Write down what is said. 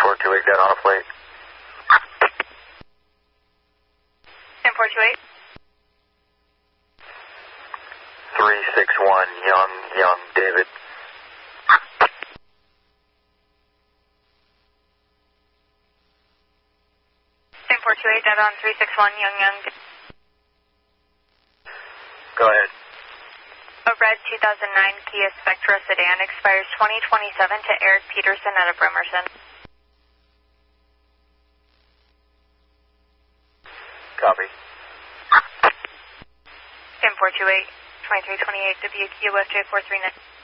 428 dead on a plate. 428. 361 Young David. 428 dead on 361 Young. Go ahead. A red 2009 Kia Spectra sedan expires 2027 to Eric Peterson out of Bremerton. Copy. 428, 2328 Dubuque, UFJ 439.